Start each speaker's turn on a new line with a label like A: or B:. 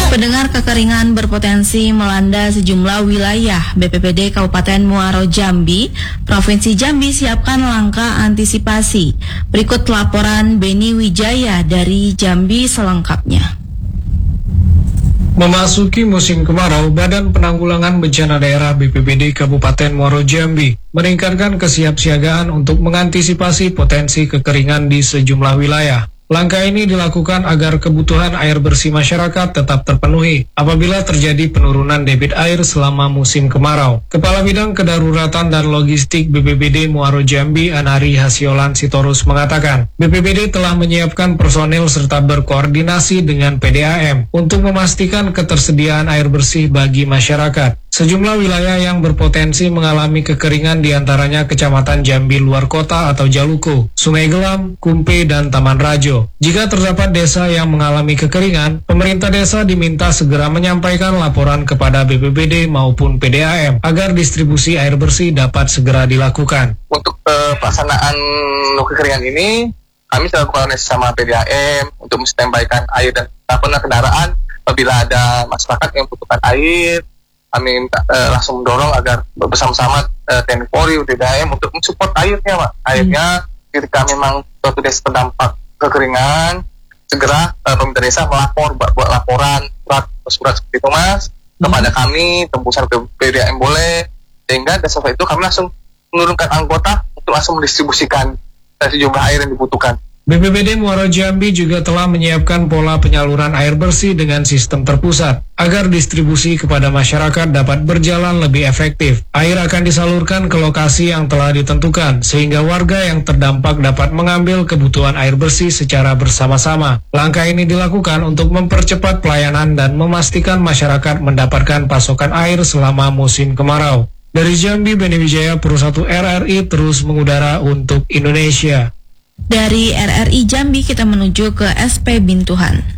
A: Pendengar, kekeringan berpotensi melanda sejumlah wilayah. BPBD Kabupaten Muaro Jambi, Provinsi Jambi siapkan langkah antisipasi. Berikut laporan Beni Wijaya dari Jambi selengkapnya.
B: Memasuki musim kemarau, Badan Penanggulangan Bencana Daerah BPBD Kabupaten Muaro Jambi meningkatkan kesiapsiagaan untuk mengantisipasi potensi kekeringan di sejumlah wilayah. Langkah ini dilakukan agar kebutuhan air bersih masyarakat tetap terpenuhi apabila terjadi penurunan debit air selama musim kemarau. Kepala Bidang Kedaruratan dan Logistik BPBD Muaro Jambi, Anari Hasiolan Sitorus mengatakan, BPBD telah menyiapkan personil serta berkoordinasi dengan PDAM untuk memastikan ketersediaan air bersih bagi masyarakat. Sejumlah wilayah yang berpotensi mengalami kekeringan diantaranya Kecamatan Jambi Luar Kota atau Jaluko, Sungai Gelam, Kumpe, dan Taman Rajo. Jika terdapat desa yang mengalami kekeringan, pemerintah desa diminta segera menyampaikan laporan kepada BPBD maupun PDAM agar distribusi air bersih dapat segera dilakukan.
C: Untuk pelaksanaan kekeringan ini, kami sudah koordinasi sama PDAM untuk menstandbykan air dan kendaraan apabila ada masyarakat yang membutuhkan air. Kami langsung mendorong agar bersama-sama TNI Polri, PDAM untuk mensupport airnya, Pak. Airnya ketika memang suatu desa terdampak kekeringan, segera pemerintah desa buat laporan surat seperti itu, Mas, kepada kami, tembusan ke PDAM boleh, sehingga desa itu kami langsung menurunkan anggota untuk langsung mendistribusikan sejumlah air yang dibutuhkan.
B: BPBD Muaro Jambi juga telah menyiapkan pola penyaluran air bersih dengan sistem terpusat agar distribusi kepada masyarakat dapat berjalan lebih efektif. Air akan disalurkan ke lokasi yang telah ditentukan sehingga warga yang terdampak dapat mengambil kebutuhan air bersih secara bersama-sama. Langkah ini dilakukan untuk mempercepat pelayanan dan memastikan masyarakat mendapatkan pasokan air selama musim kemarau. Dari Jambi, Beni Wijaya, Pro 1 RRI terus mengudara untuk Indonesia.
A: Dari RRI Jambi kita menuju ke SP Bintuhan.